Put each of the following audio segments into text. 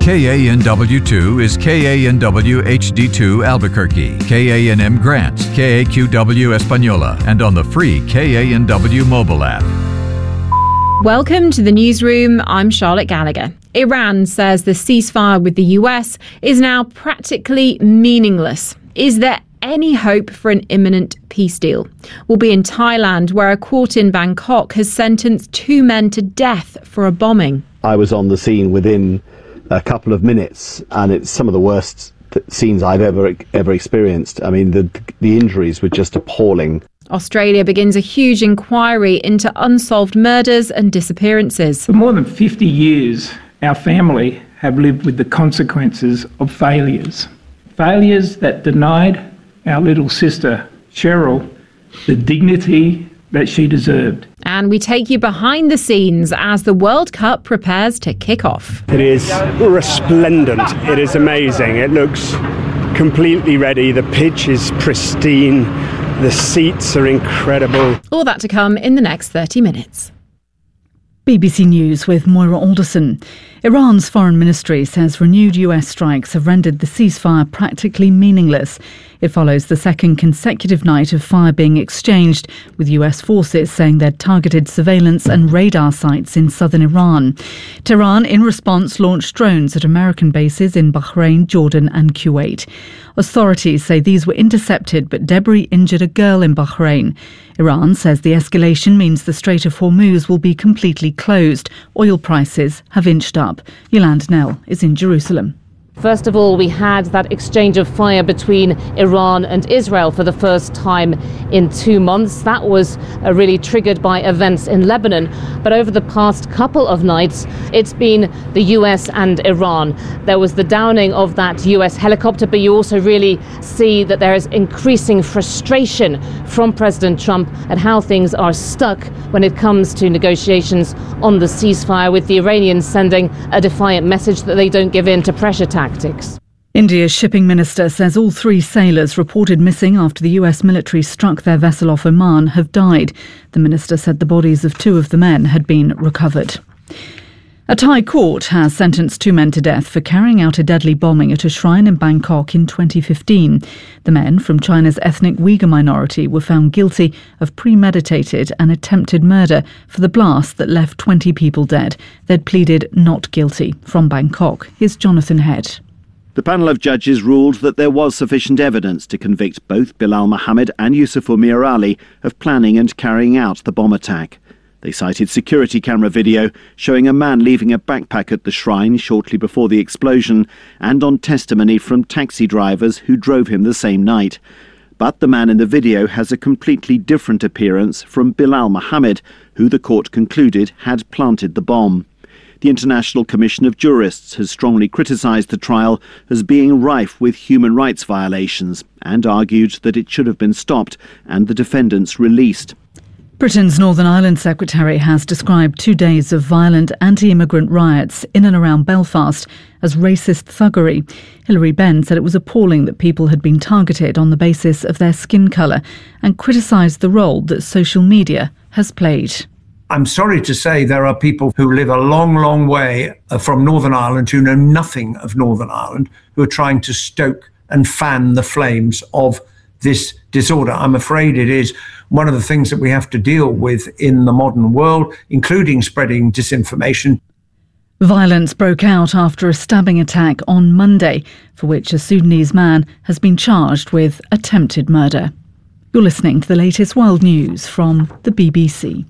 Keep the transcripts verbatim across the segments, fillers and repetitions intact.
K A N W two is K A N W H D two Albuquerque, K A N M Grant, K A Q W Española, and on the free K A N W mobile app. Welcome to the newsroom. I'm Charlotte Gallagher. Iran says the ceasefire with the U S is now practically meaningless. Is there any hope for an imminent peace deal? We'll be in Thailand, where a court in Bangkok has sentenced two men to death for a bombing. I was on the scene within a couple of minutes, and it's some of the worst th- scenes I've ever ever experienced. I mean, the the injuries were just appalling. Australia begins a huge inquiry into unsolved murders and disappearances. For more than fifty years, our family have lived with the consequences of failures. Failures that denied our little sister, Cheryl, the dignity that she deserved. And we take you behind the scenes as the World Cup prepares to kick off. It is resplendent. It is amazing. It looks completely ready. The pitch is pristine. The seats are incredible. All that to come in the next thirty minutes. B B C News with Moira Alderson. Iran's foreign ministry says renewed U S strikes have rendered the ceasefire practically meaningless. It follows the second consecutive night of fire being exchanged, with U S forces saying they'd targeted surveillance and radar sites in southern Iran. Tehran, in response, launched drones at American bases in Bahrain, Jordan and Kuwait. Authorities say these were intercepted, but debris injured a girl in Bahrain. Iran says the escalation means the Strait of Hormuz will be completely closed. Oil prices have inched up. Yolande Knell is in Jerusalem. First of all, we had that exchange of fire between Iran and Israel for the first time in two months. That was uh, really triggered by events in Lebanon. But over the past couple of nights, it's been the U S and Iran. There was the downing of that U S helicopter, but you also really see that there is increasing frustration from President Trump at how things are stuck when it comes to negotiations on the ceasefire, with the Iranians sending a defiant message that they don't give in to pressure tactics. Tactics. India's shipping minister says all three sailors reported missing after the U S military struck their vessel off Oman have died. The minister said the bodies of two of the men had been recovered. A Thai court has sentenced two men to death for carrying out a deadly bombing at a shrine in Bangkok in twenty fifteen. The men from China's ethnic Uyghur minority were found guilty of premeditated and attempted murder for the blast that left twenty people dead. They'd pleaded not guilty. From Bangkok, here's Jonathan Head. The panel of judges ruled that there was sufficient evidence to convict both Bilal Mohammed and Yusufur Mir Ali of planning and carrying out the bomb attack. They cited security camera video showing a man leaving a backpack at the shrine shortly before the explosion, and on testimony from taxi drivers who drove him the same night. But the man in the video has a completely different appearance from Bilal Mohammed, who the court concluded had planted the bomb. The International Commission of Jurists has strongly criticised the trial as being rife with human rights violations and argued that it should have been stopped and the defendants released. Britain's Northern Ireland Secretary has described two days of violent anti-immigrant riots in and around Belfast as racist thuggery. Hilary Benn said it was appalling that people had been targeted on the basis of their skin colour and criticised the role that social media has played. I'm sorry to say there are people who live a long, long way from Northern Ireland who know nothing of Northern Ireland, who are trying to stoke and fan the flames of this disorder. I'm afraid it is one of the things that we have to deal with in the modern world, including spreading disinformation. Violence broke out after a stabbing attack on Monday, for which a Sudanese man has been charged with attempted murder. You're listening to the latest world news from the B B C.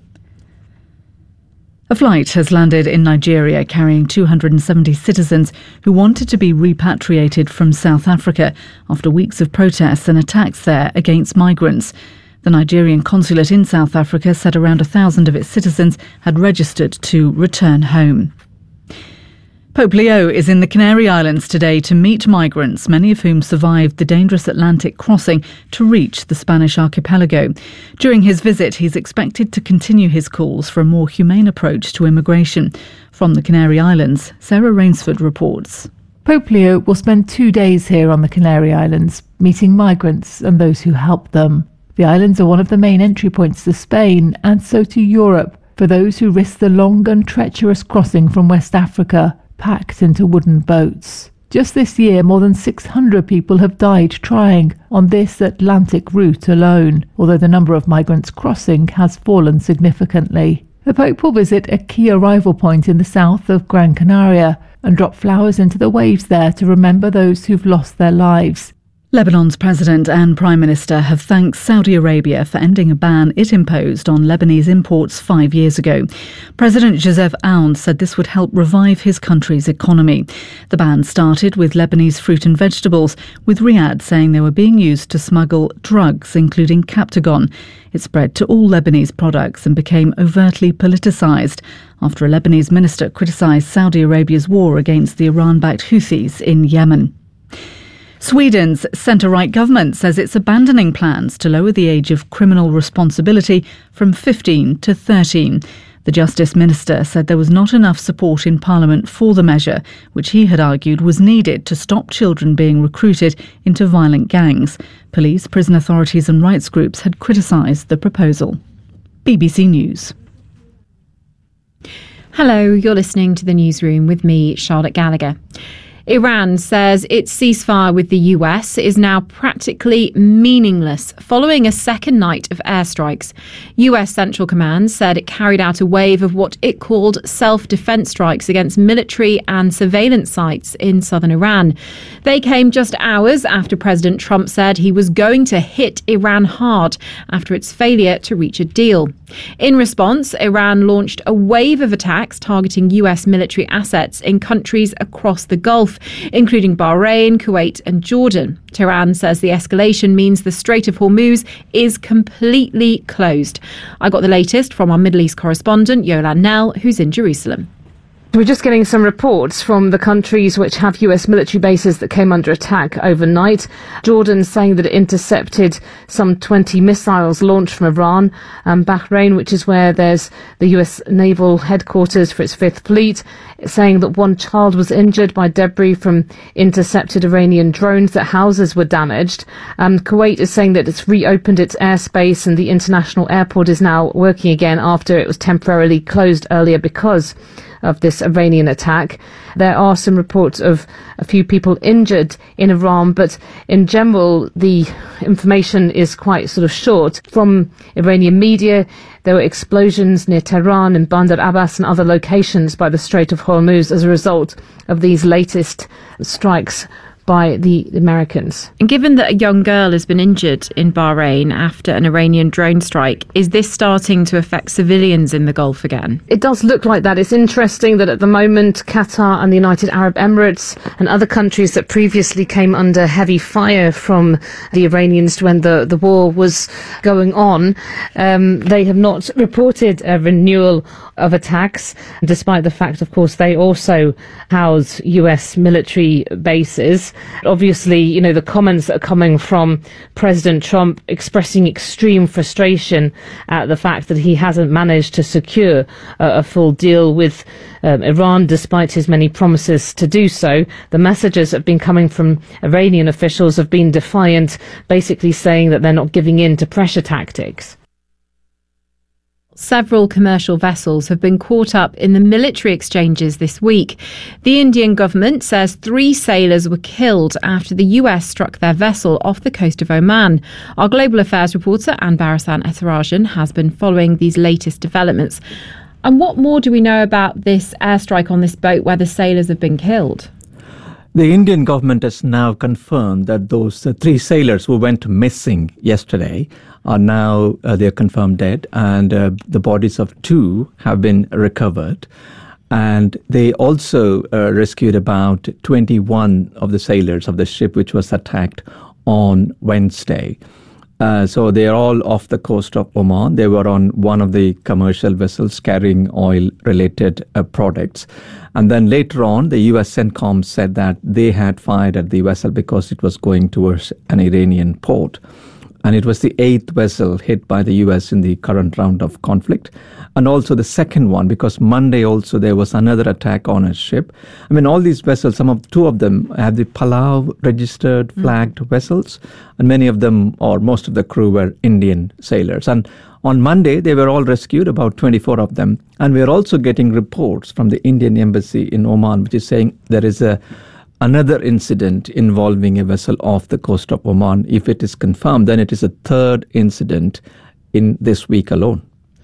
A flight has landed in Nigeria carrying two hundred seventy citizens who wanted to be repatriated from South Africa after weeks of protests and attacks there against migrants. The Nigerian consulate in South Africa said around a thousand of its citizens had registered to return home. Pope Leo is in the Canary Islands today to meet migrants, many of whom survived the dangerous Atlantic crossing to reach the Spanish archipelago. During his visit, he's expected to continue his calls for a more humane approach to immigration. From the Canary Islands, Sarah Rainsford reports. Pope Leo will spend two days here on the Canary Islands, meeting migrants and those who help them. The islands are one of the main entry points to Spain and so to Europe for those who risk the long and treacherous crossing from West Africa. packed into wooden boats. Just this year, more than six hundred people have died trying on this Atlantic route alone, although the number of migrants crossing has fallen significantly. The Pope will visit a key arrival point in the south of Gran Canaria and drop flowers into the waves there to remember those who've lost their lives. Lebanon's president and prime minister have thanked Saudi Arabia for ending a ban it imposed on Lebanese imports five years ago. President Joseph Aoun said this would help revive his country's economy. The ban started with Lebanese fruit and vegetables, with Riyadh saying they were being used to smuggle drugs, including Captagon. It spread to all Lebanese products and became overtly politicised after a Lebanese minister criticised Saudi Arabia's war against the Iran-backed Houthis in Yemen. Sweden's centre-right government says it's abandoning plans to lower the age of criminal responsibility from fifteen to thirteen. The Justice Minister said there was not enough support in Parliament for the measure, which he had argued was needed to stop children being recruited into violent gangs. Police, prison authorities and rights groups had criticised the proposal. B B C News. Hello, you're listening to The Newsroom with me, Charlotte Gallagher. Iran says its ceasefire with the U S is now practically meaningless following a second night of airstrikes. U S Central Command said it carried out a wave of what it called self-defense strikes against military and surveillance sites in southern Iran. They came just hours after President Trump said he was going to hit Iran hard after its failure to reach a deal. In response, Iran launched a wave of attacks targeting U S military assets in countries across the Gulf, including Bahrain, Kuwait and Jordan. Tehran says the escalation means the Strait of Hormuz is completely closed. I got the latest from our Middle East correspondent, Yolan Nell, who's in Jerusalem. We're just getting some reports from the countries which have U S military bases that came under attack overnight. Jordan saying that it intercepted some twenty missiles launched from Iran. Um, Bahrain, which is where there's the U S naval headquarters for its Fifth Fleet, saying that one child was injured by debris from intercepted Iranian drones, that houses were damaged. Um, Kuwait is saying that it's reopened its airspace and the international airport is now working again after it was temporarily closed earlier because of this Iranian attack. There are some reports of a few people injured in Iran, but in general, the information is quite sort of short. From Iranian media, there were explosions near Tehran and Bandar Abbas and other locations by the Strait of Hormuz as a result of these latest strikes by the Americans. And given that a young girl has been injured in Bahrain after an Iranian drone strike, is this starting to affect civilians in the Gulf again? It does look like that. It's interesting that at the moment Qatar and the United Arab Emirates and other countries that previously came under heavy fire from the Iranians when the, the war was going on, um, they have not reported a renewal of attacks, despite the fact, of course, they also house U S military bases. Obviously, you know, the comments that are coming from President Trump expressing extreme frustration at the fact that he hasn't managed to secure a, a full deal with um, Iran, despite his many promises to do so. The messages that have been coming from Iranian officials have been defiant, basically saying that they're not giving in to pressure tactics. Several commercial vessels have been caught up in the military exchanges this week. The Indian government says three sailors were killed after the U S struck their vessel off the coast of Oman. Our global affairs reporter Ann Barasan Ethirajan has been following these latest developments. And what more do we know about this airstrike on this boat where the sailors have been killed? The Indian government has now confirmed that those uh, three sailors who went missing yesterday are now, uh, they're confirmed dead, and uh, the bodies of two have been recovered. And they also uh, rescued about twenty-one of the sailors of the ship which was attacked on Wednesday. Uh, so they are all off the coast of Oman. They were on one of the commercial vessels carrying oil-related uh, products. And then later on, the U S CENTCOM said that they had fired at the vessel because it was going towards an Iranian port. And it was the eighth vessel hit by the U S in the current round of conflict. And also the second one, because Monday also there was another attack on a ship. I mean, all these vessels, some of two of them have the Palau registered flagged mm. vessels. And many of them, or most of the crew, were Indian sailors. And on Monday, they were all rescued, about twenty-four of them. And we are also getting reports from the Indian embassy in Oman, which is saying there is a another incident involving a vessel off the coast of Oman. If it is confirmed, then it is a third incident in this week alone.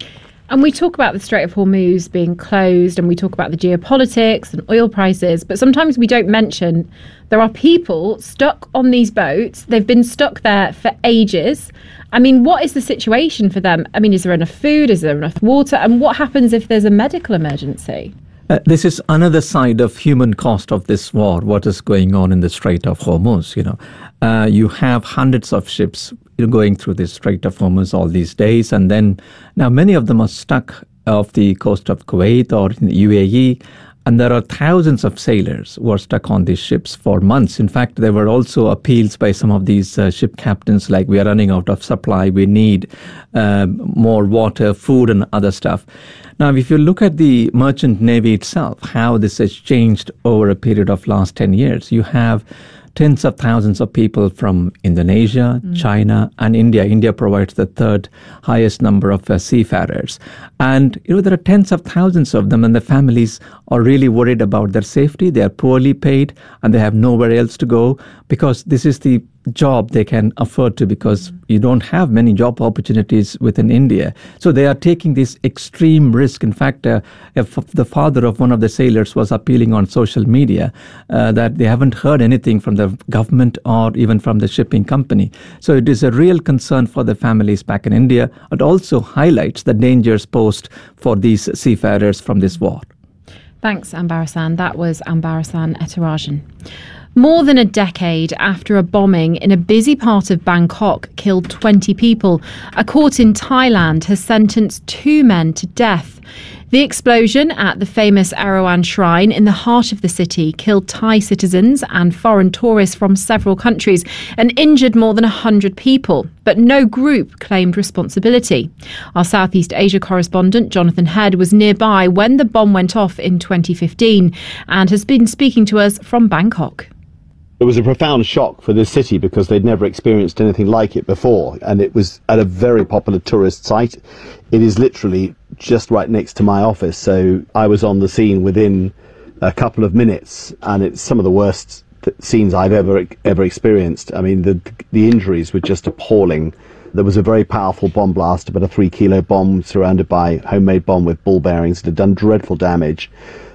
And we talk about the Strait of Hormuz being closed, and we talk about the geopolitics and oil prices, but sometimes we don't mention there are people stuck on these boats. They've been stuck there for ages. I mean, what is the situation for them? I mean, is there enough food? Is there enough water? And what happens if there's a medical emergency? Uh, this is another side of human cost of this war, what is going on in the Strait of Hormuz. You know, uh, you have hundreds of ships going through the Strait of Hormuz all these days. And then now many of them are stuck off the coast of Kuwait or in the U A E. And there are thousands of sailors who are stuck on these ships for months. In fact, there were also appeals by some of these uh, ship captains, like, we are running out of supply, we need uh, more water, food and other stuff. Now, if you look at the merchant navy itself, how this has changed over a period of last ten years, you have tens of thousands of people from Indonesia, mm. China, and India. India provides the third highest number of uh, seafarers. And, you know, there are tens of thousands of them, and the families are really worried about their safety. They are poorly paid, and they have nowhere else to go, because this is the job they can afford to, because you don't have many job opportunities within India. So they are taking this extreme risk. In fact, uh, if the father of one of the sailors was appealing on social media uh, that they haven't heard anything from the government or even from the shipping company. So it is a real concern for the families back in India. It also highlights the dangers posed for these seafarers from this war. Thanks, Anbar Hassan. That was Anbar Hassan Etarajan. More than a decade after a bombing in a busy part of Bangkok killed twenty people, a court in Thailand has sentenced two men to death. The explosion at the famous Erawan Shrine in the heart of the city killed Thai citizens and foreign tourists from several countries and injured more than one hundred people, but no group claimed responsibility. Our Southeast Asia correspondent Jonathan Head was nearby when the bomb went off in twenty fifteen and has been speaking to us from Bangkok. It was a profound shock for this city because they'd never experienced anything like it before, and it was at a very popular tourist site. It is literally just right next to my office, so I was on the scene within a couple of minutes, and it's some of the worst th- scenes I've ever ever experienced. I mean, the the injuries were just appalling. There was a very powerful bomb blast, about a three kilo bomb surrounded by homemade bomb with ball bearings that had done dreadful damage.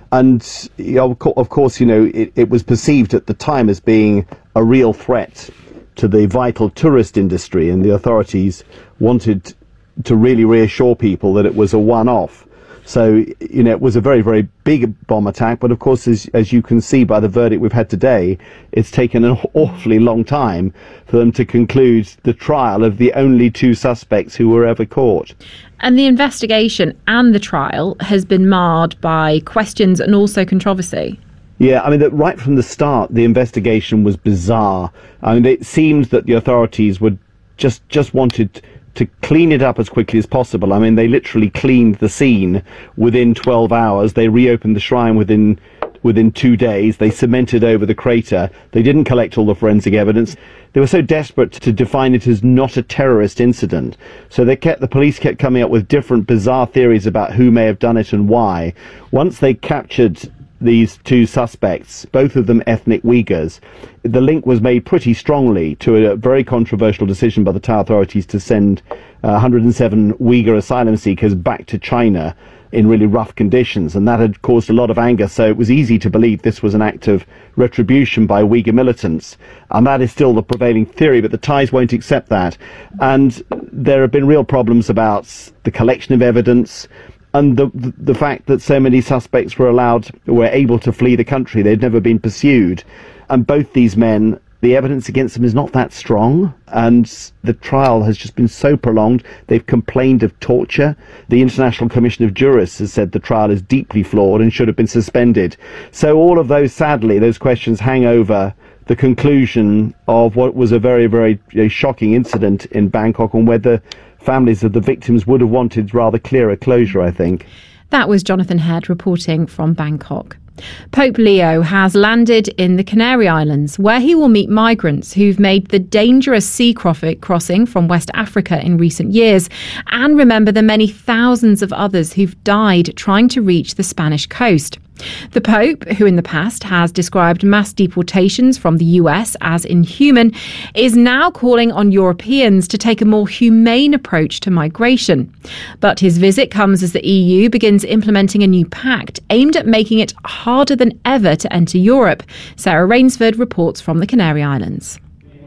And you know, of course, you know, it, it was perceived at the time as being a real threat to the vital tourist industry, and the authorities wanted to really reassure people that it was a one-off. So, you know, it was a very, very big bomb attack, but of course, as, as you can see by the verdict we've had today, it's taken an awfully long time for them to conclude the trial of the only two suspects who were ever caught. And the investigation and the trial has been marred by questions and also controversy. Yeah, I mean, that right from the start, the investigation was bizarre. I mean, it seemed that the authorities would just just wanted to clean it up as quickly as possible. I mean, they literally cleaned the scene within twelve hours. They reopened the shrine within within two days. They cemented over the crater. They didn't collect all the forensic evidence. They were so desperate to define it as not a terrorist incident. So they kept the police kept coming up with different bizarre theories about who may have done it and why. Once they captured these two suspects, both of them ethnic Uyghurs, the link was made pretty strongly to a very controversial decision by the Thai authorities to send uh, one hundred seven Uyghur asylum seekers back to China in really rough conditions, and that had caused a lot of anger. So it was easy to believe this was an act of retribution by Uyghur militants, and that is still the prevailing theory, but the Thais won't accept that. And there have been real problems about the collection of evidence, and the the fact that so many suspects were allowed, were able to flee the country. They'd never been pursued. And both these men, the evidence against them is not that strong, and the trial has just been so prolonged. They've complained of torture. The International Commission of Jurists has said the trial is deeply flawed and should have been suspended. So all of those, sadly, those questions hang over the conclusion of what was a very, very uh, shocking incident in Bangkok, and whether families of the victims would have wanted rather clearer closure, I think. That was Jonathan Head reporting from Bangkok. Pope Leo has landed in the Canary Islands, where he will meet migrants who've made the dangerous sea crossing from West Africa in recent years, and remember the many thousands of others who've died trying to reach the Spanish coast. The Pope, who in the past has described mass deportations from the U S as inhuman, is now calling on Europeans to take a more humane approach to migration. But his visit comes as the E U begins implementing a new pact aimed at making it harder than ever to enter Europe. Sarah Rainsford reports from the Canary Islands.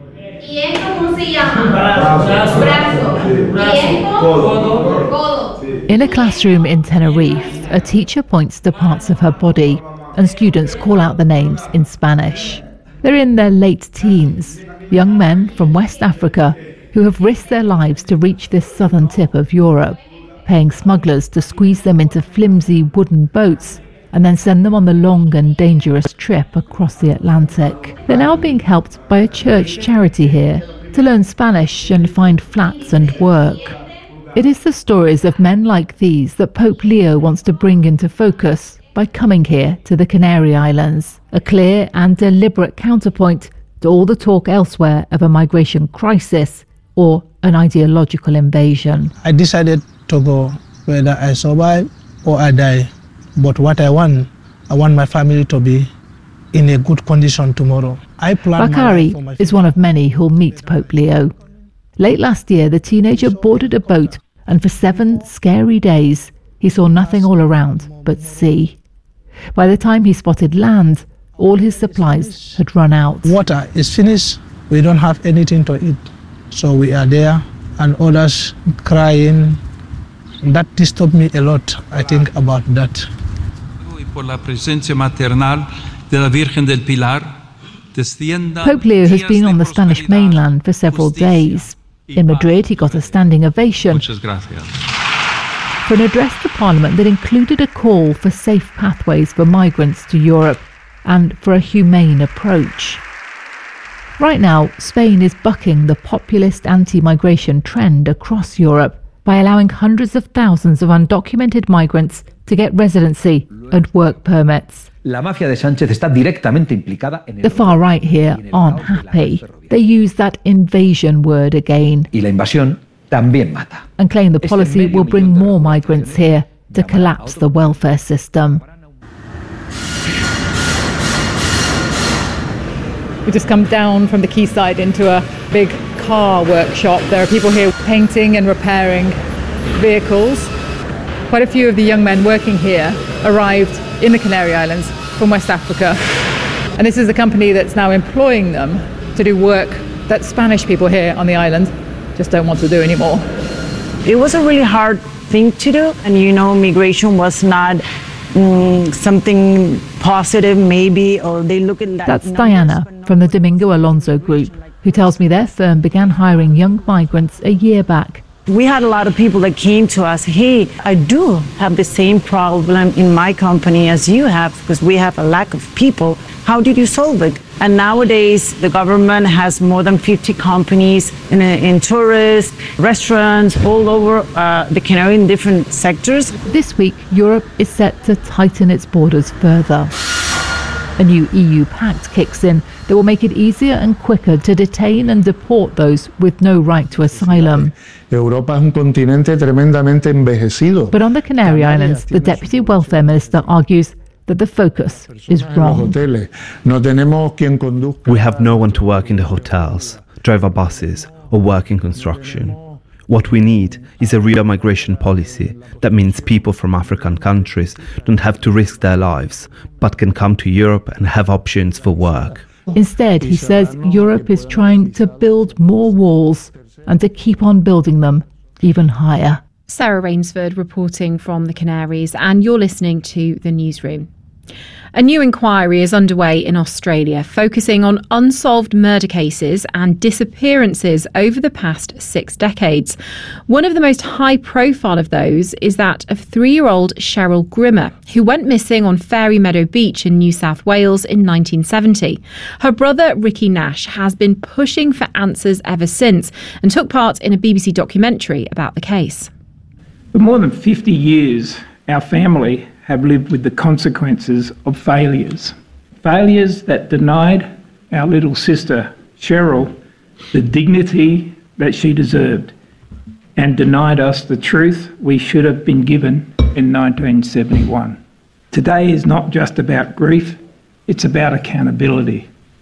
In a classroom in Tenerife, a teacher points to parts of her body and students call out the names in Spanish. They're in their late teens, young men from West Africa who have risked their lives to reach this southern tip of Europe, paying smugglers to squeeze them into flimsy wooden boats and then send them on the long and dangerous trip across the Atlantic. They're now being helped by a church charity here to learn Spanish and find flats and work. It is the stories of men like these that Pope Leo wants to bring into focus by coming here to the Canary Islands, a clear and deliberate counterpoint to all the talk elsewhere of a migration crisis or an ideological invasion. I decided to go whether I survive or I die. But what I want, I want my family to be in a good condition tomorrow. I plan Bakari my is one of many who'll meet Pope Leo. Late last year, the teenager boarded a boat, and for seven scary days, he saw nothing all around but sea. By the time he spotted land, all his supplies had run out. Water is finished. We don't have anything to eat. So we are there, and others crying. That disturbed me a lot, I think, about that. Pope Leo has been on the Spanish mainland for several days. In Madrid, he got a standing ovation for an address to Parliament that included a call for safe pathways for migrants to Europe and for a humane approach. Right now, Spain is bucking the populist anti-migration trend across Europe by allowing hundreds of thousands of undocumented migrants to get residency and work permits. La mafia de Sánchez está directamente implicada en el... The far right here aren't happy. They use that invasion word again. Y la invasión también mata. And claim the policy will bring more migrants here to collapse the welfare system. We just come down from the quayside into a big car workshop. There are people here painting and repairing vehicles. Quite a few of the young men working here arrived in the Canary Islands from West Africa. And this is the company that's now employing them to do work that Spanish people here on the island just don't want to do anymore. It was a really hard thing to do. And you know, migration was not mm, something positive maybe, or they look at that. That's numbers, Diana from the Domingo Alonso Group, who tells me their firm began hiring young migrants a year back. We had a lot of people that came to us, hey, I do have the same problem in my company as you have, because we have a lack of people. How did you solve it? And nowadays, the government has more than fifty companies in, in tourists, restaurants, all over uh, the Canary in different sectors. This week, Europe is set to tighten its borders further. A new E U pact kicks in that will make it easier and quicker to detain and deport those with no right to asylum. Europa es un continente tremendamente envejecido. But on the Canary Islands, the Deputy Welfare Minister argues that the focus is wrong. We have no one to work in the hotels, drive our buses, or work in construction. What we need is a real migration policy that means people from African countries don't have to risk their lives, but can come to Europe and have options for work. Instead, he says Europe is trying to build more walls and to keep on building them even higher. Sarah Rainsford reporting from the Canaries, and you're listening to The Newsroom. A new inquiry is underway in Australia, focusing on unsolved murder cases and disappearances over the past six decades. One of the most high profile of those is that of three-year-old Cheryl Grimmer, who went missing on Fairy Meadow Beach in New South Wales in nineteen seventy. Her brother, Ricky Nash, has been pushing for answers ever since and took part in a B B C documentary about the case. For more than fifty years, our family have lived with the consequences of failures. Failures that denied our little sister, Cheryl, the dignity that she deserved and denied us the truth we should have been given in nineteen seventy-one. Today is not just about grief, it's about accountability.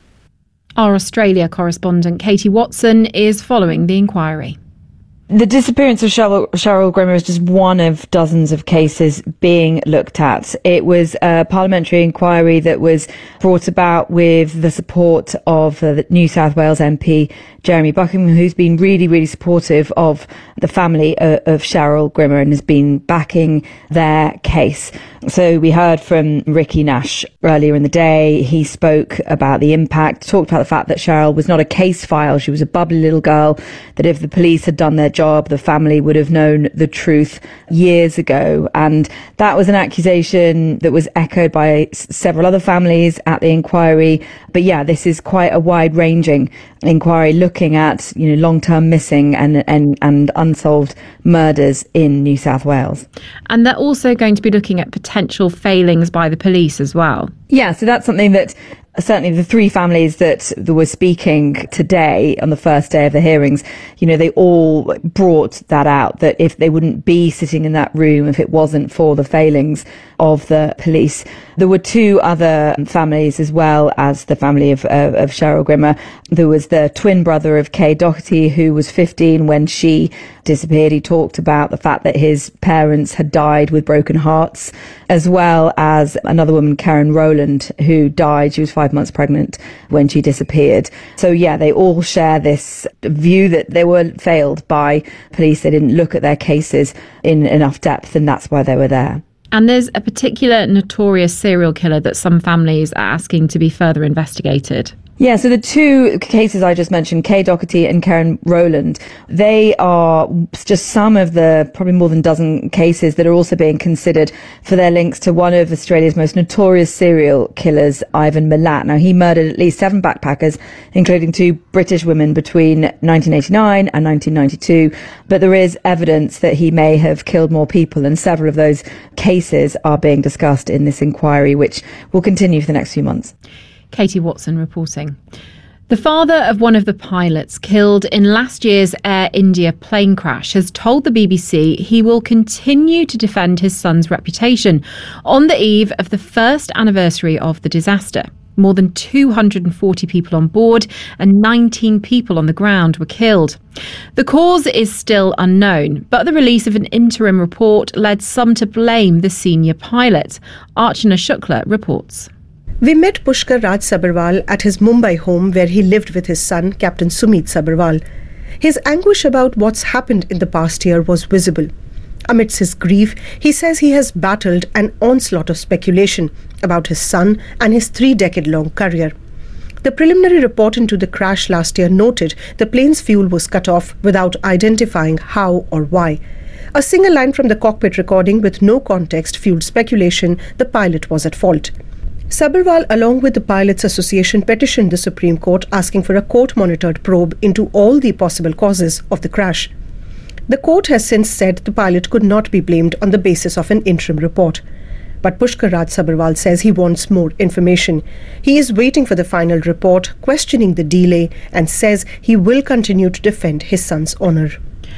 Our Australia correspondent Katie Watson is following the inquiry. The disappearance of Cheryl, Cheryl Grimmer is just one of dozens of cases being looked at. It was a parliamentary inquiry that was brought about with the support of uh, the New South Wales M P Jeremy Buckingham, who's been really, really supportive of the family uh, of Cheryl Grimmer and has been backing their case. So we heard from Ricky Nash earlier in the day. He spoke about the impact, talked about the fact that Cheryl was not a case file. She was a bubbly little girl, that if the police had done their job, the family would have known the truth years ago. And that was an accusation that was echoed by s- several other families at the inquiry. But yeah, this is quite a wide-ranging inquiry looking at, you know, long-term missing and, and, and unsolved murders in New South Wales. And they're also going to be looking at potential failings by the police as well. Yeah, so that's something that certainly the three families that, that were speaking today on the first day of the hearings, you know, they all brought that out, that if they wouldn't be sitting in that room if it wasn't for the failings of the police. There were two other families as well as the family of, of, of Cheryl Grimmer. There was the twin brother of Kay Doherty, who was fifteen when she disappeared. He talked about the fact that his parents had died with broken hearts, as well as another woman, Karen Rowland, who died. She was five months pregnant when she disappeared. So yeah, they all share this view that they were failed by police. They didn't look at their cases in enough depth, and that's why they were there. And there's a particular notorious serial killer that some families are asking to be further investigated. Yeah, so the two cases I just mentioned, Kay Doherty and Karen Rowland, they are just some of the probably more than a dozen cases that are also being considered for their links to one of Australia's most notorious serial killers, Ivan Milat. Now, he murdered at least seven backpackers, including two British women between nineteen eighty-nine and nineteen ninety-two. But there is evidence that he may have killed more people, and several of those cases are being discussed in this inquiry, which will continue for the next few months. Katie Watson reporting. The father of one of the pilots killed in last year's Air India plane crash has told the B B C he will continue to defend his son's reputation on the eve of the first anniversary of the disaster. More than two hundred forty people on board and nineteen people on the ground were killed. The cause is still unknown, but the release of an interim report led some to blame the senior pilot. Archana Shukla reports. We met Pushkar Raj Sabharwal at his Mumbai home where he lived with his son, Captain Sumit Sabharwal. His anguish about what's happened in the past year was visible. Amidst his grief, he says he has battled an onslaught of speculation about his son and his three-decade-long career. The preliminary report into the crash last year noted the plane's fuel was cut off without identifying how or why. A single line from the cockpit recording with no context fueled speculation the pilot was at fault. Sabharwal, along with the Pilots Association, petitioned the Supreme Court asking for a court-monitored probe into all the possible causes of the crash. The court has since said the pilot could not be blamed on the basis of an interim report. But Pushkar Raj Sabharwal says he wants more information. He is waiting for the final report, questioning the delay, and says he will continue to defend his son's honour.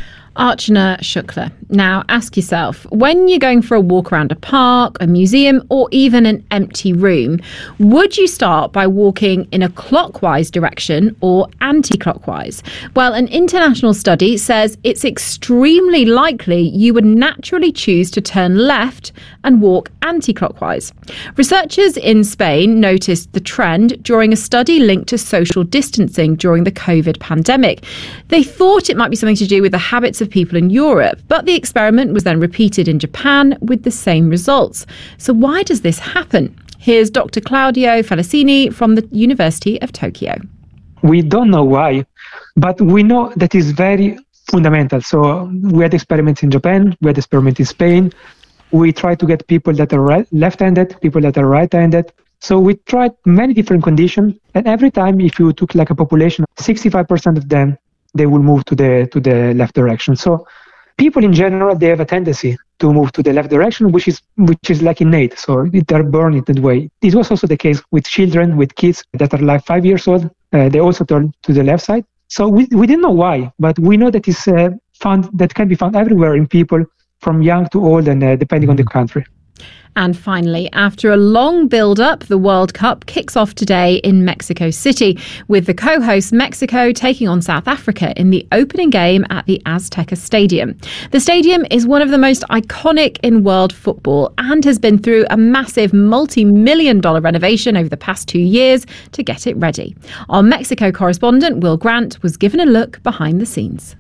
Archana Shukla. Now ask yourself, when you're going for a walk around a park, a museum, or even an empty room, would you start by walking in a clockwise direction or anti-clockwise? Well, an international study says it's extremely likely you would naturally choose to turn left and walk anti-clockwise. Researchers in Spain noticed the trend during a study linked to social distancing during the COVID pandemic. They thought it might be something to do with the habits of people in Europe, but the experiment was then repeated in Japan with the same results. So why does this happen? Here's Doctor Claudio Felicini from the University of Tokyo. We don't know why, but we know that it's very fundamental. So we had experiments in Japan, we had experiments in Spain. We tried to get people that are right, left-handed, people that are right-handed. So we tried many different conditions, and every time if you took like a population, sixty-five percent of them, they will move to the to the left direction. So people in general, they have a tendency to move to the left direction, which is which is like innate. So they're born in that way. It was also the case with children, with kids that are like five years old. Uh, they also turn to the left side. So we we didn't know why, but we know that it's uh, found that can be found everywhere in people from young to old, and uh, depending on the country. And finally, after a long build-up, the World Cup kicks off today in Mexico City, with the co-host Mexico taking on South Africa in the opening game at the Azteca Stadium. The stadium is one of the most iconic in world football and has been through a massive multi-million dollar renovation over the past two years to get it ready. Our Mexico correspondent, Will Grant, was given a look behind the scenes.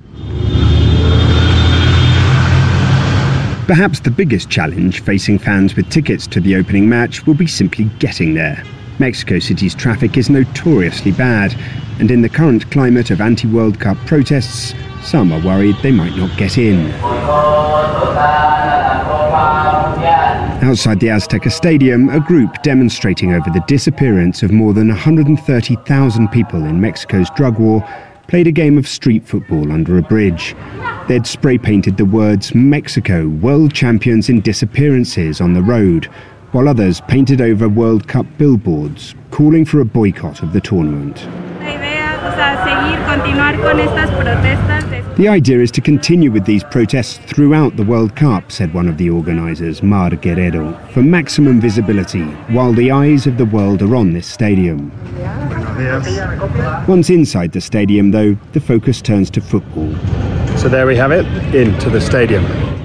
Perhaps the biggest challenge facing fans with tickets to the opening match will be simply getting there. Mexico City's traffic is notoriously bad, and in the current climate of anti-World Cup protests, some are worried they might not get in. Outside the Azteca Stadium, a group demonstrating over the disappearance of more than one hundred thirty thousand people in Mexico's drug war played a game of street football under a bridge. They'd spray-painted the words "Mexico, world champions in disappearances" on the road, while others painted over World Cup billboards, calling for a boycott of the tournament. The idea is to continue with these protests throughout the World Cup, said one of the organisers, Mar Guerrero, for maximum visibility, while the eyes of the world are on this stadium. Once inside the stadium, though, the focus turns to football. So there we have it, into the stadium.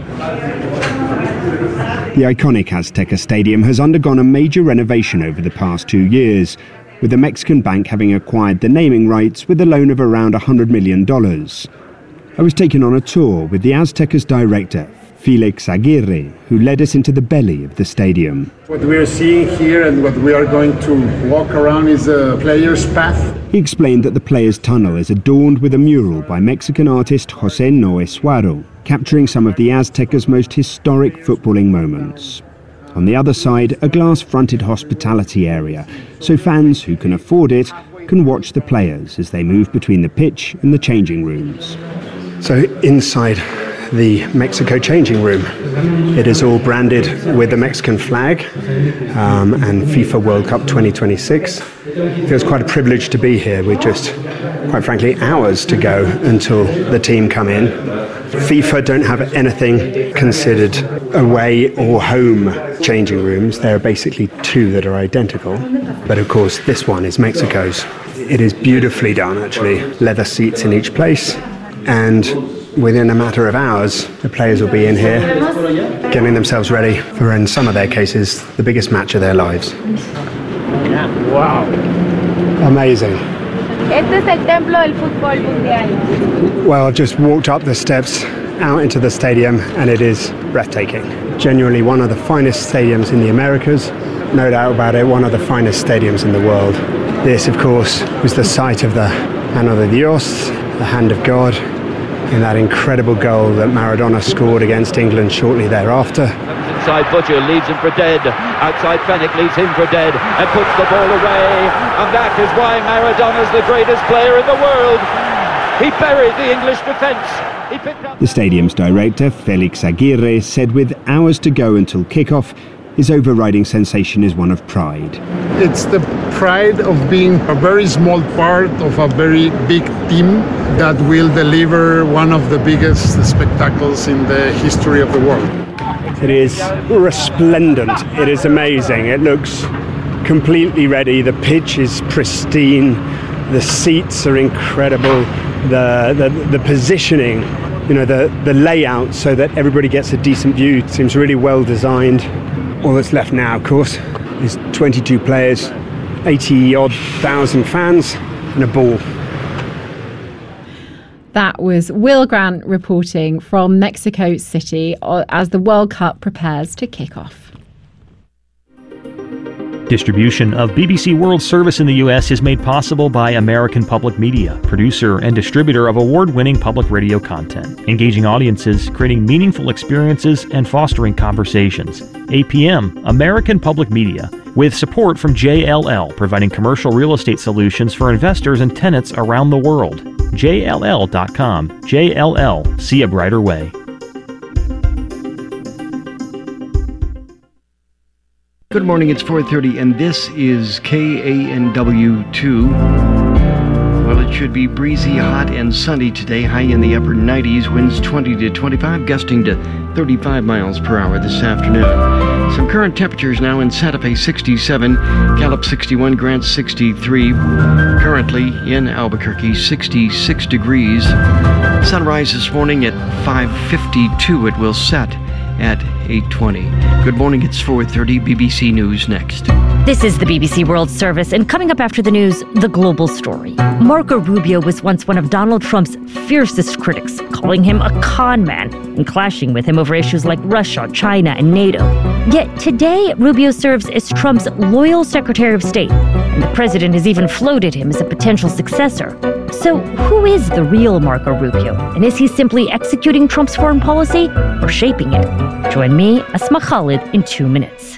The iconic Azteca Stadium has undergone a major renovation over the past two years, with the Mexican bank having acquired the naming rights with a loan of around one hundred million dollars. I was taken on a tour with the Azteca's director, Felix Aguirre, who led us into the belly of the stadium. What we are seeing here and what we are going to walk around is a player's path. He explained that the players' tunnel is adorned with a mural by Mexican artist José Noé Suaro, capturing some of the Azteca's most historic footballing moments. On the other side, a glass-fronted hospitality area, so fans who can afford it can watch the players as they move between the pitch and the changing rooms. So inside the Mexico changing room, it is all branded with the Mexican flag um, and FIFA World Cup twenty twenty-six. It feels quite a privilege to be here with just, quite frankly, hours to go until the team come in. FIFA don't have anything considered away or home changing rooms. There are basically two that are identical. But of course, this one is Mexico's. It is beautifully done, actually. Leather seats in each place. And within a matter of hours, the players will be in here, getting themselves ready for, in some of their cases, the biggest match of their lives. Wow. Amazing. Este es el templo del fútbol mundial. Well, I've just walked up the steps out into the stadium, and it is breathtaking. Genuinely one of the finest stadiums in the Americas. No doubt about it, one of the finest stadiums in the world. This, of course, was the site of the Mano de Dios, the hand of God, in that incredible goal that Maradona scored against England shortly thereafter. Inside Butcher leaves him for dead. Outside Fenwick leaves him for dead and puts the ball away. And that is why Maradona's the greatest player in the world. He buried the English defence. He picked up... The stadium's director, Felix Aguirre, said with hours to go until kickoff, his overriding sensation is one of pride. It's the pride of being a very small part of a very big team that will deliver one of the biggest spectacles in the history of the world. It is resplendent. It is amazing. It looks completely ready. The pitch is pristine. The seats are incredible. The the, the positioning, you know, the, the layout so that everybody gets a decent view seems really well designed. All that's left now, of course, is twenty-two players, eighty odd thousand fans, and a ball. That was Will Grant reporting from Mexico City as the World Cup prepares to kick off. Distribution of B B C World Service in the U S is made possible by American Public Media, producer and distributor of award-winning public radio content, engaging audiences, creating meaningful experiences, and fostering conversations. A P M, American Public Media, with support from J L L, providing commercial real estate solutions for investors and tenants around the world. J L L dot com. J L L. See a brighter way. Good morning, it's four thirty, and this is K A N W two. Well, it should be breezy, hot, and sunny today, high in the upper nineties, winds twenty to twenty-five, gusting to thirty-five miles per hour this afternoon. Some current temperatures now in Santa Fe, sixty-seven, Gallup, sixty-one, Grant, sixty-three. Currently in Albuquerque, sixty-six degrees. Sunrise this morning at five fifty-two. It will set at eight twenty. Good morning, it's four thirty, B B C News next. This is the B B C World Service, and coming up after the news, the global story. Marco Rubio was once one of Donald Trump's fiercest critics, calling him a con man and clashing with him over issues like Russia, China, and NATO. Yet today, Rubio serves as Trump's loyal Secretary of State, and the president has even floated him as a potential successor. So who is the real Marco Rubio? And is he simply executing Trump's foreign policy or shaping it? Join me, Asma Khalid, in two minutes.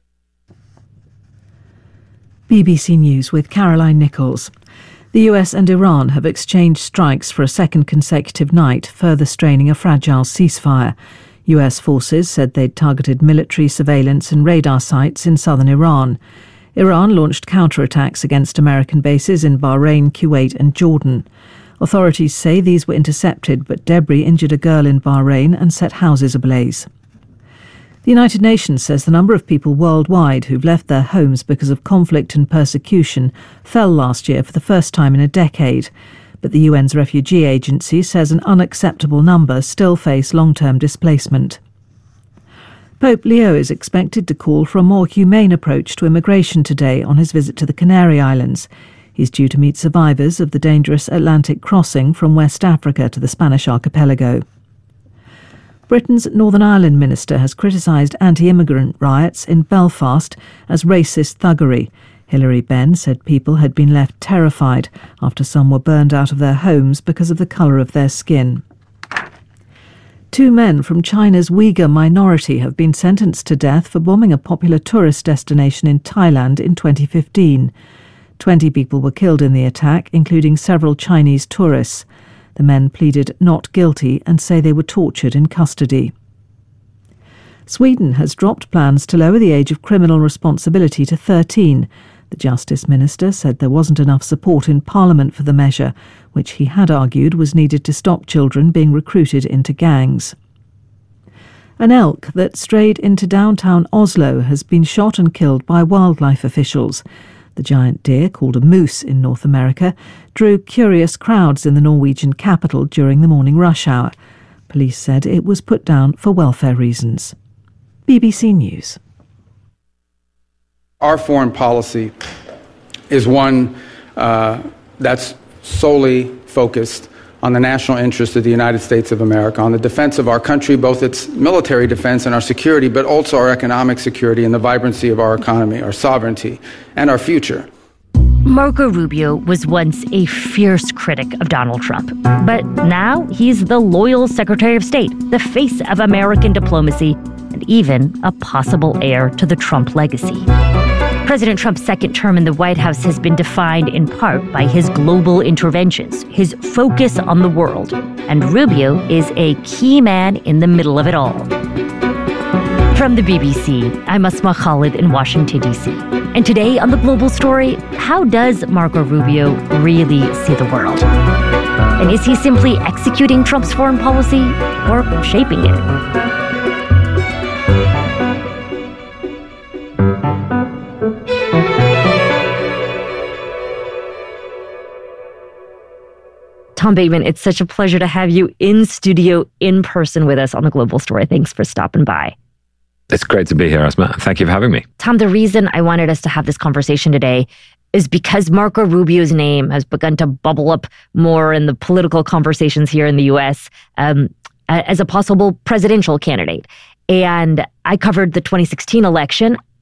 B B C News with Caroline Nichols. The U S and Iran have exchanged strikes for a second consecutive night, further straining a fragile ceasefire. U S forces said they'd targeted military surveillance and radar sites in southern Iran. Iran launched counterattacks against American bases in Bahrain, Kuwait and Jordan. Authorities say these were intercepted, but debris injured a girl in Bahrain and set houses ablaze. The United Nations says the number of people worldwide who've left their homes because of conflict and persecution fell last year for the first time in a decade. But the U N's refugee agency says an unacceptable number still face long-term displacement. Pope Leo is expected to call for a more humane approach to immigration today on his visit to the Canary Islands. He's due to meet survivors of the dangerous Atlantic crossing from West Africa to the Spanish archipelago. Britain's Northern Ireland minister has criticised anti-immigrant riots in Belfast as racist thuggery. Hilary Benn said people had been left terrified after some were burned out of their homes because of the colour of their skin. Two men from China's Uyghur minority have been sentenced to death for bombing a popular tourist destination in Thailand in twenty fifteen. Twenty people were killed in the attack, including several Chinese tourists. The men pleaded not guilty and say they were tortured in custody. Sweden has dropped plans to lower the age of criminal responsibility to thirteen. The Justice Minister said there wasn't enough support in Parliament for the measure, which he had argued was needed to stop children being recruited into gangs. An elk that strayed into downtown Oslo has been shot and killed by wildlife officials. The giant deer, called a moose in North America, drew curious crowds in the Norwegian capital during the morning rush hour. Police said it was put down for welfare reasons. B B C News. Our foreign policy is one uh, that's solely focused on the national interest of the United States of America, on the defense of our country, both its military defense and our security, but also our economic security and the vibrancy of our economy, our sovereignty, and our future. Marco Rubio was once a fierce critic of Donald Trump, but now he's the loyal Secretary of State, the face of American diplomacy, and even a possible heir to the Trump legacy. President Trump's second term in the White House has been defined in part by his global interventions, his focus on the world, and Rubio is a key man in the middle of it all. From the B B C, I'm Asma Khalid in Washington, D C. And today on The Global Story, how does Marco Rubio really see the world? And is he simply executing Trump's foreign policy or shaping it? Tom Bateman, it's such a pleasure to have you in studio, in person with us on The Global Story. Thanks for stopping by. It's great to be here, Asma. Thank you for having me. Tom, the reason I wanted us to have this conversation today is because Marco Rubio's name has begun to bubble up more in the political conversations here in the U S um, as a possible presidential candidate. And I covered the twenty sixteen election.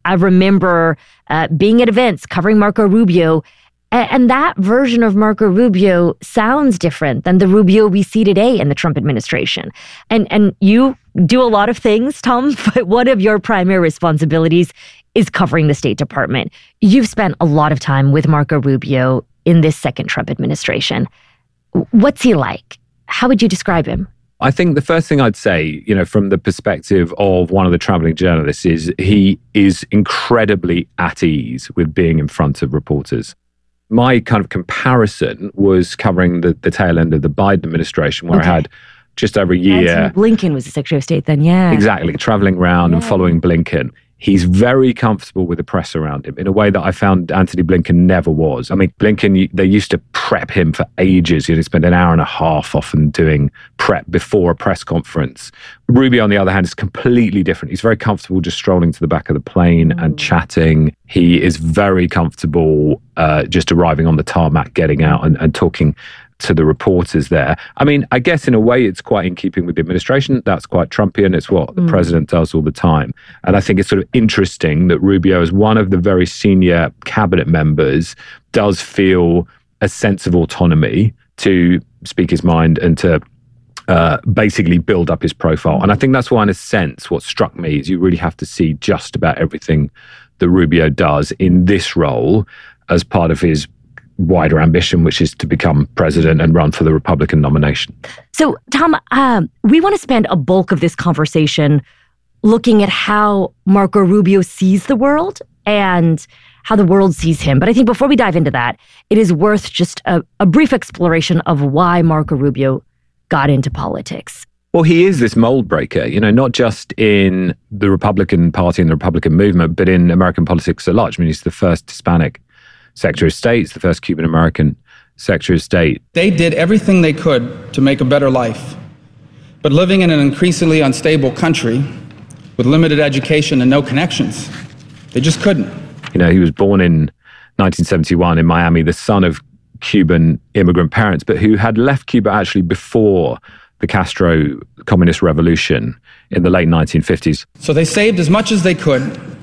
I remember uh, being at events covering Marco Rubio, and, and that version of Marco Rubio sounds different than the Rubio we see today in the Trump administration. And and you do a lot of things, Tom, but one of your primary responsibilities is covering the State Department. You've spent a lot of time with Marco Rubio in this second Trump administration. What's he like? How would you describe him? I think the first thing I'd say, you know, from the perspective of one of the traveling journalists, is he is incredibly at ease with being in front of reporters. My kind of comparison was covering the, the tail end of the Biden administration, where okay. I had just over a year. Antony Blinken was the Secretary of State then, yeah. Exactly, traveling around yeah. and following Blinken. He's very comfortable with the press around him in a way that I found Antony Blinken never was. I mean, Blinken, they used to prep him for ages. You know, he spent an hour and a half often doing prep before a press conference. Rubio, on the other hand, is completely different. He's very comfortable just strolling to the back of the plane mm. and chatting. He is very comfortable uh, just arriving on the tarmac, getting out and, and talking to the reporters there. I mean, I guess in a way it's quite in keeping with the administration. That's quite Trumpian. It's what mm. the president does all the time. And I think it's sort of interesting that Rubio, as one of the very senior cabinet members, does feel a sense of autonomy to speak his mind and to uh, basically build up his profile. And I think that's why, in a sense, what struck me is you really have to see just about everything that Rubio does in this role as part of his wider ambition, which is to become president and run for the Republican nomination. So, Tom, uh, we want to spend a bulk of this conversation looking at how Marco Rubio sees the world and how the world sees him. But I think before we dive into that, it is worth just a, a brief exploration of why Marco Rubio got into politics. Well, he is this mold breaker, you know, not just in the Republican Party and the Republican movement, but in American politics at large. I mean, he's the first Hispanic Secretary of State, the first Cuban-American Secretary of State. They did everything they could to make a better life. But living in an increasingly unstable country with limited education and no connections, they just couldn't. You know, he was born in nineteen seventy-one in Miami, the son of Cuban immigrant parents, but who had left Cuba actually before the Castro Communist Revolution in the late nineteen fifties. So they saved as much as they could,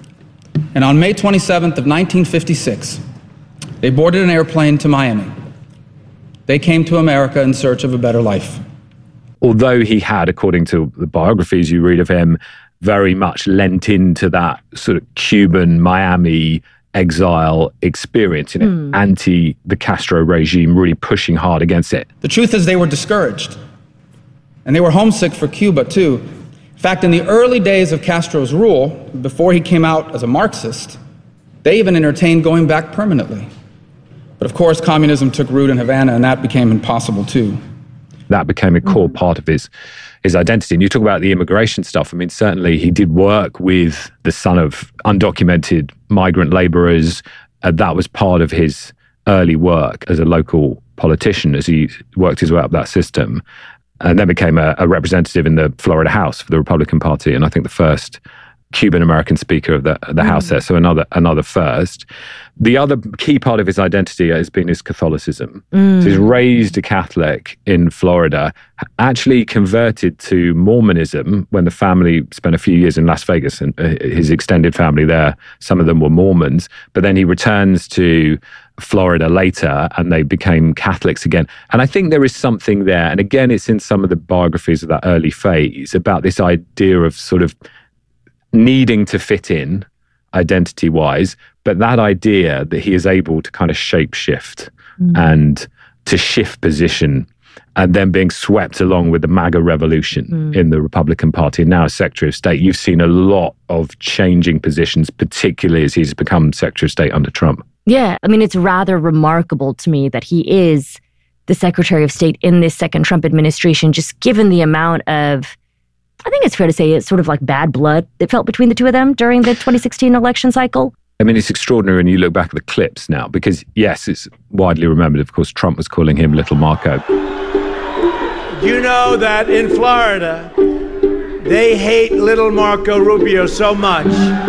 and on May twenty-seventh of nineteen fifty-six, they boarded an airplane to Miami. They came to America in search of a better life. Although he had, according to the biographies you read of him, very much lent into that sort of Cuban Miami exile experience, you know, mm. anti the Castro regime, really pushing hard against it. The truth is they were discouraged. And they were homesick for Cuba, too. In fact, in the early days of Castro's rule, before he came out as a Marxist, they even entertained going back permanently. But of course, communism took root in Havana, and that became impossible, too. That became a core part of his, his identity. And you talk about the immigration stuff. I mean, certainly he did work with the son of undocumented migrant laborers. Uh, that was part of his early work as a local politician, as he worked his way up that system. And then became a, a representative in the Florida House for the Republican Party. And I think the first Cuban-American speaker of the, the mm. House there, so another another first. The other key part of his identity has been his Catholicism. Mm. So he's raised a Catholic in Florida, actually converted to Mormonism when the family spent a few years in Las Vegas, and uh, his extended family there, some of them were Mormons, but then he returns to Florida later and they became Catholics again. And I think there is something there, and again, it's in some of the biographies of that early phase, about this idea of sort of needing to fit in identity-wise, but that idea that he is able to kind of shape-shift mm. and to shift position, and then being swept along with the MAGA revolution mm. in the Republican Party, and now as Secretary of State. You've seen a lot of changing positions, particularly as he's become Secretary of State under Trump. Yeah, I mean, it's rather remarkable to me that he is the Secretary of State in this second Trump administration, just given the amount of, I think it's fair to say, it's sort of like bad blood that felt between the two of them during the twenty sixteen election cycle. I mean, it's extraordinary when you look back at the clips now, because yes, it's widely remembered, of course, Trump was calling him Little Marco. You know that in Florida, they hate Little Marco Rubio so much.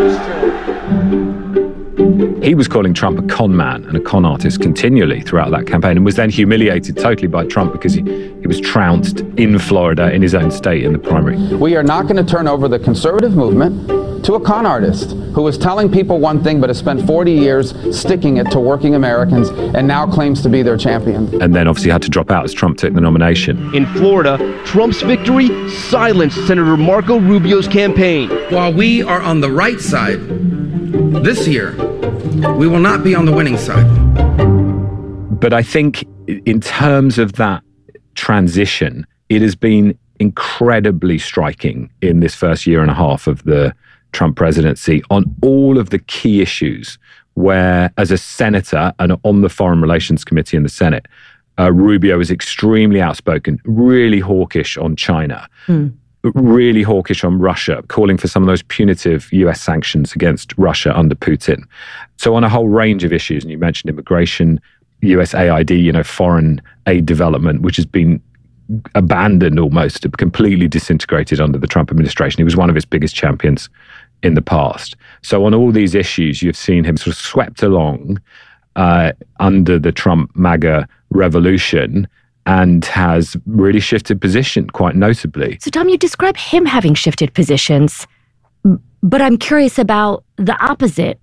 He was calling Trump a con man and a con artist continually throughout that campaign, and was then humiliated totally by Trump because he, he was trounced in Florida in his own state in the primary. We are not going to turn over the conservative movement to a con artist who was telling people one thing but has spent forty years sticking it to working Americans and now claims to be their champion. And then obviously had to drop out as Trump took the nomination. In Florida, Trump's victory silenced Senator Marco Rubio's campaign. While we are on the right side, this year, we will not be on the winning side. But I think in terms of that transition, it has been incredibly striking in this first year and a half of the Trump presidency on all of the key issues where, as a senator and on the Foreign Relations Committee in the Senate, uh, Rubio is extremely outspoken, really hawkish on China, mm. really hawkish on Russia, calling for some of those punitive U S sanctions against Russia under Putin. So on a whole range of issues, and you mentioned immigration, U S A I D, you know, foreign aid development, which has been abandoned almost, completely disintegrated under the Trump administration. He was one of its biggest champions in the past. So on all these issues, you've seen him sort of swept along uh, under the Trump MAGA revolution and has really shifted position quite notably. So Tom, you describe him having shifted positions, but I'm curious about the opposite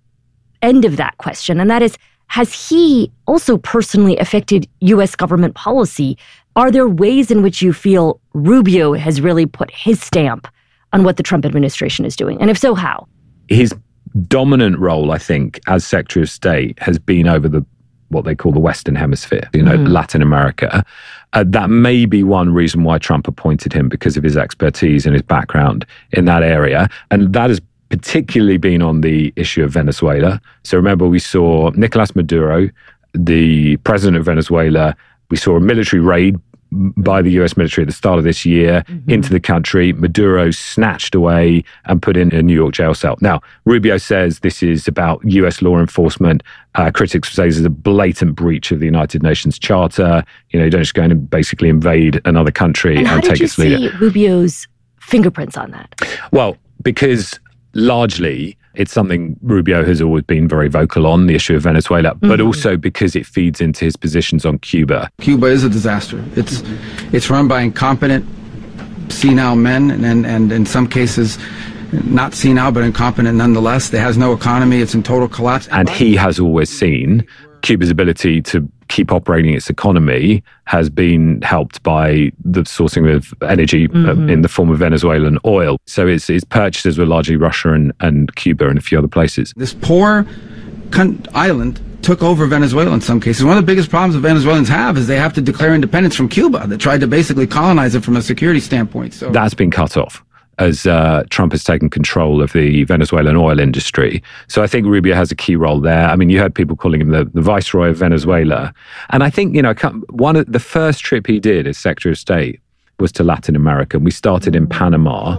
end of that question, and that is, has he also personally affected U S government policy? Are there ways in which you feel Rubio has really put his stamp on what the Trump administration is doing? And if so, how? His dominant role, I think, as Secretary of State has been over the what they call the Western Hemisphere, you know, mm-hmm. Latin America. Uh, that may be one reason why Trump appointed him, because of his expertise and his background in that area. And that has particularly been on the issue of Venezuela. So remember, we saw Nicolas Maduro, the president of Venezuela. We saw a military raid by the U S military at the start of this year mm-hmm. into the country. Maduro snatched away and put in a New York jail cell. Now, Rubio says this is about U S law enforcement. Uh, critics say this is a blatant breach of the United Nations Charter. You know, you don't just go in and basically invade another country and, and take its leader. How did you see Rubio's fingerprints on that? Well, because largely it's something Rubio has always been very vocal on, the issue of Venezuela, mm-hmm. but also because it feeds into his positions on Cuba. Cuba is a disaster. It's it's run by incompetent, senile men, and, and, and in some cases, not senile, but incompetent nonetheless. It has no economy. It's in total collapse. And he has always seen Cuba's ability to keep operating its economy has been helped by the sourcing of energy mm-hmm. uh, in the form of Venezuelan oil. So its, its purchases were largely Russia and, and Cuba and a few other places. This poor con- island took over Venezuela in some cases. One of the biggest problems that Venezuelans have is they have to declare independence from Cuba, that tried to basically colonize it from a security standpoint. So that's been cut off as uh, Trump has taken control of the Venezuelan oil industry. So I think Rubio has a key role there. I mean, you heard people calling him the, the viceroy of Venezuela. And I think, you know, one of the first trip he did as Secretary of State was to Latin America. We started in Panama.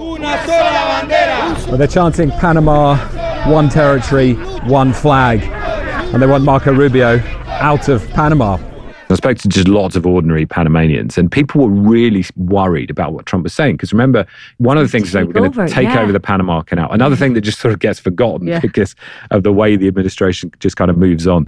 Well, they're chanting Panama, one territory, one flag. And they want Marco Rubio out of Panama. I spoke to just lots of ordinary Panamanians, and people were really worried about what Trump was saying. Because remember, one of the things is they were going to take yeah. over the Panama Canal. Another thing that just sort of gets forgotten yeah. because of the way the administration just kind of moves on.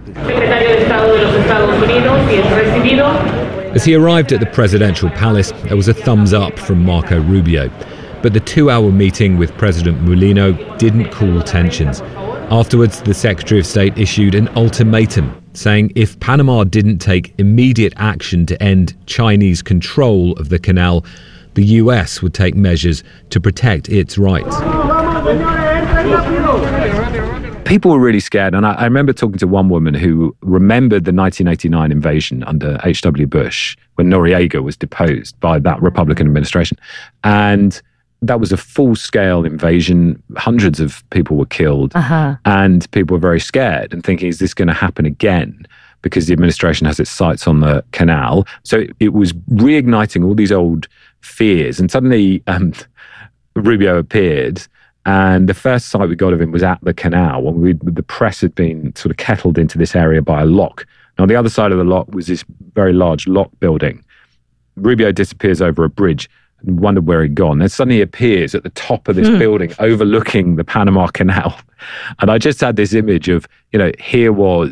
As he arrived at the presidential palace, there was a thumbs up from Marco Rubio. But the two-hour meeting with President Mulino didn't cool tensions. Afterwards, the Secretary of State issued an ultimatum, saying if Panama didn't take immediate action to end Chinese control of the canal, the U S would take measures to protect its rights. People were really scared, and I, I remember talking to one woman who remembered the nineteen eighty-nine invasion under H W Bush, when Noriega was deposed by that Republican administration. And that was a full-scale invasion. Hundreds of people were killed. Uh-huh. And people were very scared and thinking, is this going to happen again? Because the administration has its sights on the canal. So it, it was reigniting all these old fears. And suddenly um, Rubio appeared. And the first sight we got of him was at the canal, when we, the press had been sort of kettled into this area by a lock. Now, on the other side of the lock was this very large lock building. Rubio disappears over a bridge. And wondered where he'd gone. Then suddenly he appears at the top of this mm. building overlooking the Panama Canal. And I just had this image of, you know, here was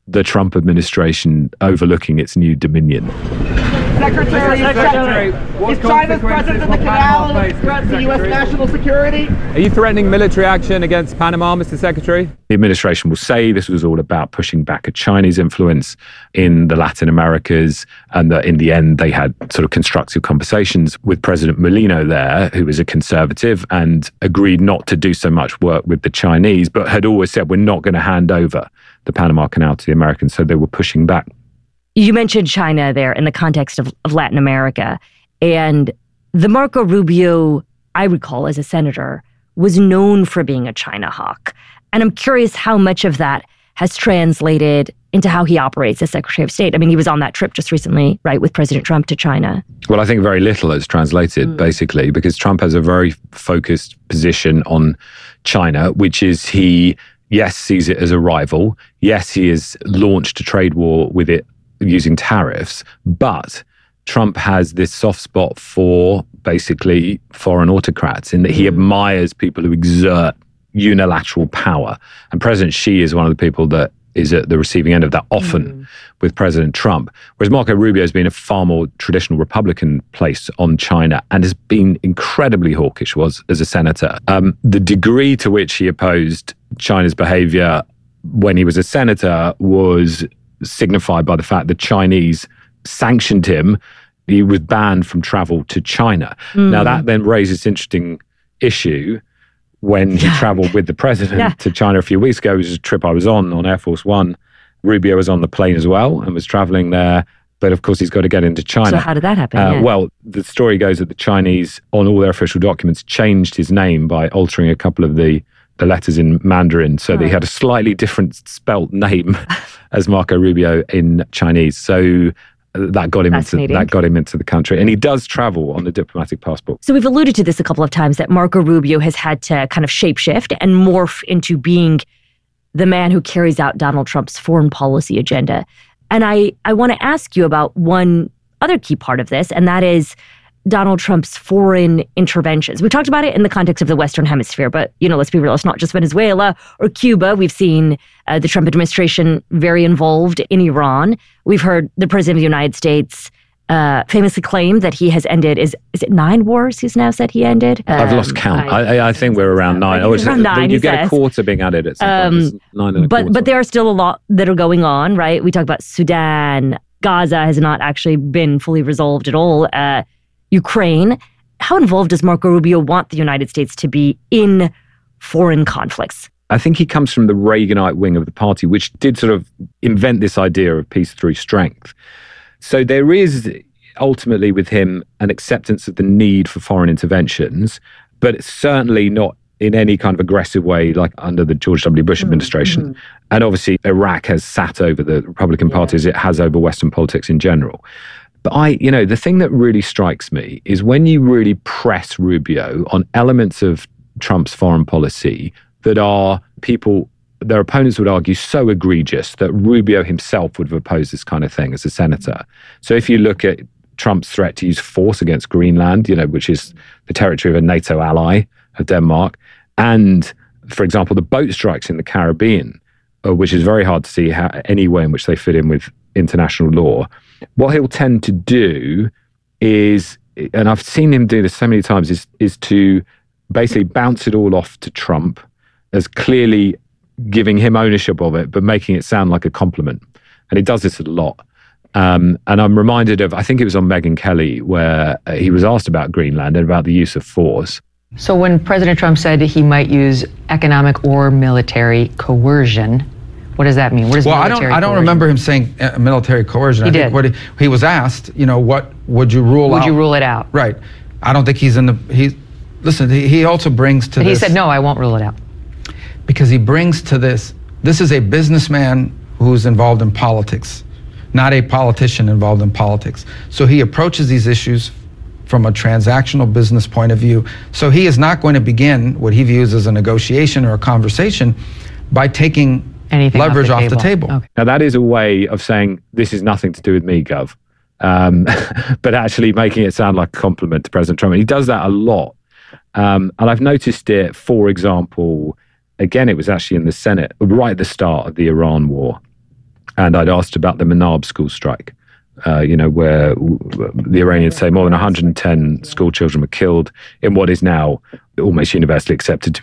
the Trump administration overlooking its new dominion. Secretary, Secretary, is China's presence in the canal a threat to U S national security? Are you threatening military action against Panama, Mister Secretary? The administration will say this was all about pushing back a Chinese influence in the Latin Americas, and that in the end they had sort of constructive conversations with President Mulino there, who was a conservative, and agreed not to do so much work with the Chinese, but had always said we're not going to hand over the Panama Canal to the Americans, so they were pushing back. You mentioned China there in the context of, of Latin America. And the Marco Rubio, I recall as a senator, was known for being a China hawk. And I'm curious how much of that has translated into how he operates as Secretary of State. I mean, he was on that trip just recently, right, with President Trump to China. Well, I think very little has translated, mm. basically, because Trump has a very focused position on China, which is he, yes, sees it as a rival. Yes, he has launched a trade war with it using tariffs, but Trump has this soft spot for basically foreign autocrats in that he admires people who exert unilateral power. And President Xi is one of the people that is at the receiving end of that often mm. with President Trump. Whereas Marco Rubio has been a far more traditional Republican place on China and has been incredibly hawkish was as a senator. Um, the degree to which he opposed China's behavior when he was a senator was signified by the fact that Chinese sanctioned him. He was banned from travel to China. Mm. Now, that then raises this interesting issue when he yeah. traveled with the president yeah. to China a few weeks ago. It was a trip I was on, on Air Force One. Rubio was on the plane as well and was traveling there. But of course, he's got to get into China. So how did that happen? Uh, yeah. Well, the story goes that the Chinese, on all their official documents, changed his name by altering a couple of the the letters in Mandarin, so oh. that he had a slightly different spelt name as Marco Rubio in Chinese. So that got him into that got him into the country, and he does travel on the diplomatic passport. So we've alluded to this a couple of times that Marco Rubio has had to kind of shapeshift and morph into being the man who carries out Donald Trump's foreign policy agenda. And I I want to ask you about one other key part of this, and that is Donald Trump's foreign interventions. We talked about it in the context of the Western Hemisphere, but, you know, let's be real, it's not just Venezuela or Cuba. We've seen uh, the Trump administration very involved in Iran. We've heard the President of the United States uh, famously claim that he has ended, is is it nine wars he's now said he ended? Um, I've lost count. I, I, I think we're around nine. Oh, around nine, you get says. a quarter being added at some um, point. Nine and a but, quarter. but there are still a lot that are going on, right? We talk about Sudan. Gaza has not actually been fully resolved at all. Uh, Ukraine. How involved does Marco Rubio want the United States to be in foreign conflicts? I think he comes from the Reaganite wing of the party, which did sort of invent this idea of peace through strength. So there is ultimately with him an acceptance of the need for foreign interventions, but it's certainly not in any kind of aggressive way like under the George W. Bush administration. Mm-hmm. And obviously Iraq has sat over the Republican Party as it has over Western politics in general. But I, you know, the thing that really strikes me is when you really press Rubio on elements of Trump's foreign policy that are people, their opponents would argue, so egregious that Rubio himself would have opposed this kind of thing as a senator. So if you look at Trump's threat to use force against Greenland, you know, which is the territory of a NATO ally of Denmark, and, for example, the boat strikes in the Caribbean, uh, which is very hard to see how, any way in which they fit in with international law. What he'll tend to do is, and I've seen him do this so many times, is is to basically bounce it all off to Trump as clearly giving him ownership of it, but making it sound like a compliment. And he does this a lot. Um, and I'm reminded of, I think it was on Megyn Kelly, where uh, he was asked about Greenland and about the use of force. So when President Trump said he might use economic or military coercion, what does that mean? What is well, military I don't. I don't coercion? remember him saying uh, military coercion. He I did. Think what he, he was asked, you know, what would you rule would out? you rule it out? Right. I don't think he's in the. He, listen. He, he also brings to. But this, he said no. I won't rule it out. Because he brings to this. This is a businessman who's involved in politics, not a politician involved in politics. So he approaches these issues from a transactional business point of view. So he is not going to begin what he views as a negotiation or a conversation by taking Anything leverage off the off table. The table. Okay. Now that is a way of saying this is nothing to do with me, Gov, um, but actually making it sound like a compliment to President Trump. And he does that a lot. Um, and I've noticed it, for example, again, it was actually in the Senate right at the start of the Iran war. And I'd asked about the Manab school strike, uh, you know, where the Iranians say more than one hundred ten school children were killed in what is now almost universally accepted to